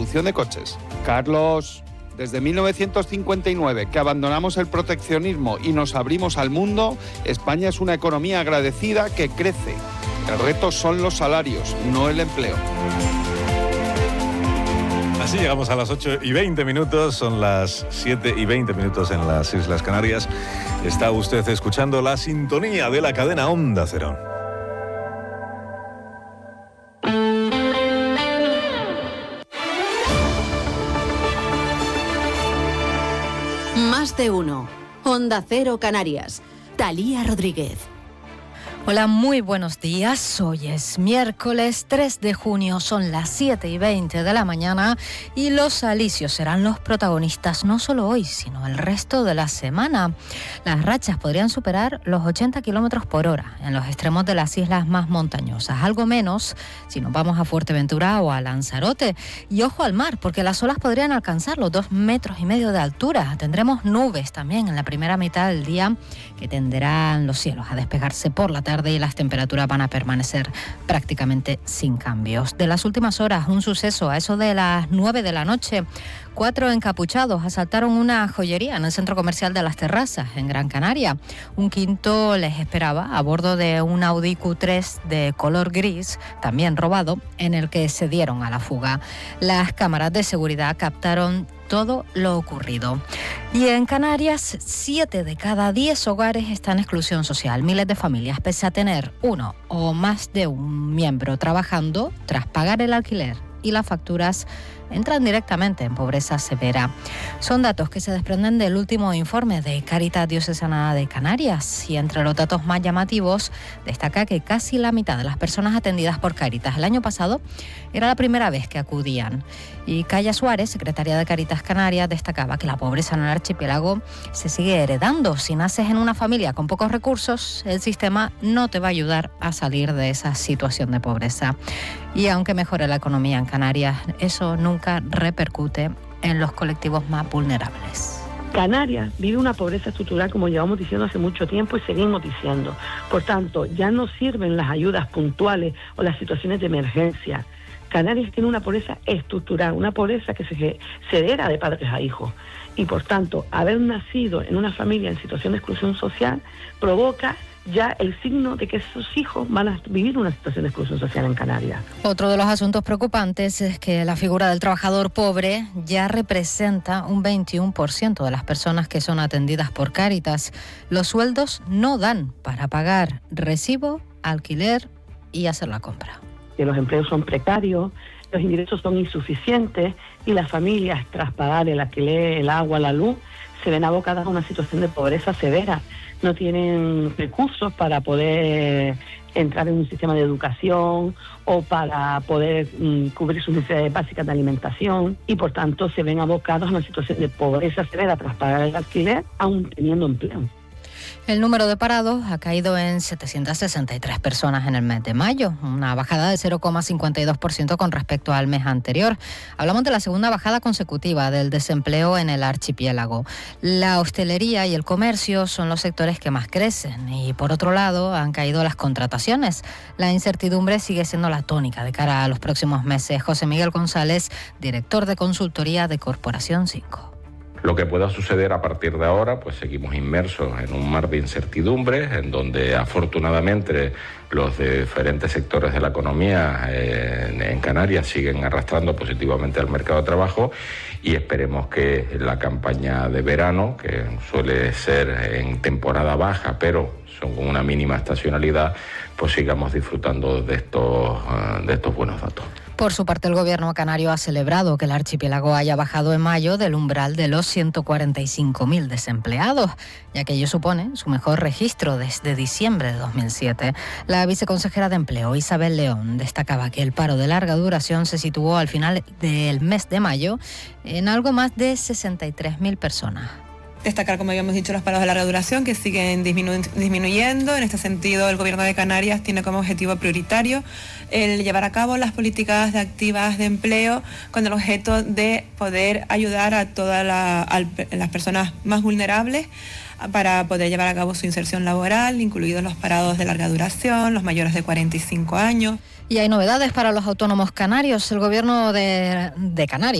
producción de coches. Carlos, desde 1959, que abandonamos el proteccionismo y nos abrimos al mundo, España es una economía agradecida que crece. El reto son los salarios, no el empleo. Así llegamos a las 8:20, son las 7:20 en las Islas Canarias. Está usted escuchando la sintonía de la cadena Onda Cero. Más de uno. Onda Cero Canarias. Thalía Rodríguez. Hola, muy buenos días. Hoy es miércoles 3 de junio, son las 7:20 de la mañana y los alisios serán los protagonistas no solo hoy, sino el resto de la semana. Las rachas podrían superar los 80 kilómetros por hora en los extremos de las islas más montañosas, algo menos si nos vamos a Fuerteventura o a Lanzarote. Y ojo al mar, porque las olas podrían alcanzar los 2,5 metros de altura. Tendremos nubes también en la primera mitad del día que tenderán los cielos a despejarse por la tarde y las temperaturas van a permanecer prácticamente sin cambios. De las últimas horas, un suceso a eso de las 9 de la noche. 4 encapuchados asaltaron una joyería en el centro comercial de Las Terrazas, en Gran Canaria. Un quinto les esperaba a bordo de un Audi Q3 de color gris, también robado, en el que se dieron a la fuga. Las cámaras de seguridad captaron todo lo ocurrido. Y en Canarias, 7 de cada 10 hogares están en exclusión social. Miles de familias, pese a tener uno o más de un miembro trabajando, tras pagar el alquiler y las facturas, entran directamente en pobreza severa. Son datos que se desprenden del último informe de Cáritas Diocesana de Canarias y entre los datos más llamativos destaca que casi la mitad de las personas atendidas por Cáritas el año pasado era la primera vez que acudían. Y Calla Suárez, secretaria de Cáritas Canarias, destacaba que la pobreza en el archipiélago se sigue heredando. Si naces en una familia con pocos recursos, el sistema no te va a ayudar a salir de esa situación de pobreza. Y aunque mejore la economía en Canarias, eso nunca repercute en los colectivos más vulnerables. Canarias vive una pobreza estructural, como llevamos diciendo hace mucho tiempo y seguimos diciendo. Por tanto, ya no sirven las ayudas puntuales o las situaciones de emergencia. Canarias tiene una pobreza estructural, una pobreza que se hereda de padres a hijos. Y por tanto, haber nacido en una familia en situación de exclusión social provoca ya el signo de que sus hijos van a vivir una situación de exclusión social en Canarias. Otro de los asuntos preocupantes es que la figura del trabajador pobre ya representa un 21% de las personas que son atendidas por Cáritas. Los sueldos no dan para pagar recibo, alquiler y hacer la compra. Que los empleos son precarios, los ingresos son insuficientes y las familias, tras pagar el alquiler, el agua, la luz, se ven abocadas a una situación de pobreza severa. No tienen recursos para poder entrar en un sistema de educación o para poder cubrir sus necesidades básicas de alimentación y por tanto se ven abocados a una situación de pobreza severa tras pagar el alquiler, aún teniendo empleo. El número de parados ha caído en 763 personas en el mes de mayo, una bajada de 0,52% con respecto al mes anterior. Hablamos de la segunda bajada consecutiva del desempleo en el archipiélago. La hostelería y el comercio son los sectores que más crecen y, por otro lado, han caído las contrataciones. La incertidumbre sigue siendo la tónica de cara a los próximos meses. José Miguel González, director de consultoría de Corporación 5. Lo que pueda suceder a partir de ahora, pues seguimos inmersos en un mar de incertidumbres, en donde afortunadamente los diferentes sectores de la economía en Canarias siguen arrastrando positivamente al mercado de trabajo y esperemos que la campaña de verano, que suele ser en temporada baja, pero son con una mínima estacionalidad, pues sigamos disfrutando de estos buenos datos. Por su parte, el gobierno canario ha celebrado que el archipiélago haya bajado en mayo del umbral de los 145.000 desempleados, ya que ello supone su mejor registro desde diciembre de 2007. La viceconsejera de Empleo, Isabel León, destacaba que el paro de larga duración se situó al final del mes de mayo en algo más de 63.000 personas. Destacar, como habíamos dicho, los paros de larga duración que siguen disminuyendo. En este sentido, el Gobierno de Canarias tiene como objetivo prioritario el llevar a cabo las políticas activas de empleo con el objeto de poder ayudar a todas las personas más vulnerables para poder llevar a cabo su inserción laboral, incluidos los parados de larga duración, los mayores de 45 años. Y hay novedades para los autónomos canarios. El Gobierno de Canarias